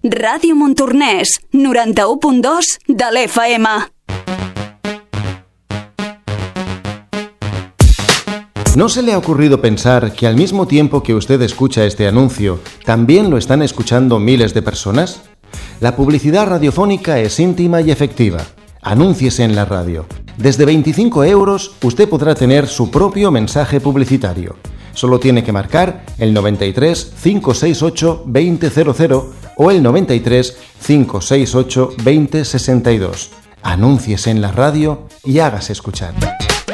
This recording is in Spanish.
Ràdio Montornès, 91.2 de l'FM. ¿No se le ha ocurrido pensar que al mismo tiempo que usted escucha este anuncio, también lo están escuchando miles de personas? La publicidad radiofónica es íntima y efectiva. Anúnciese en la radio. Desde 25 euros usted podrá tener su propio mensaje publicitario. Solo tiene que marcar el 93 568 2000 o el 93 568 2062. Anúnciese en la radio y hágase escuchar.